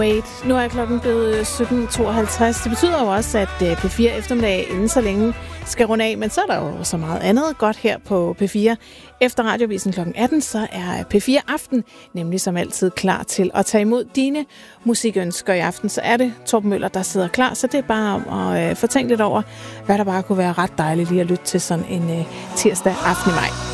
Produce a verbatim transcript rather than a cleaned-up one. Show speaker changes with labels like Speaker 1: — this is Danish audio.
Speaker 1: Wait. Nu er klokken blevet sytten tooghalvtreds. Det betyder jo også, at P fire eftermiddag inden så længe skal runde af, men så er der jo så meget andet godt her på P fire. Efter Radiovisen klokken atten, så er P fire Aften nemlig som altid klar til at tage imod dine musikønsker i aften. Så er det Torben Møller, der sidder klar, så det er bare om at få tænkt lidt over, hvad der bare kunne være ret dejligt lige at lytte til sådan en tirsdag aften i maj.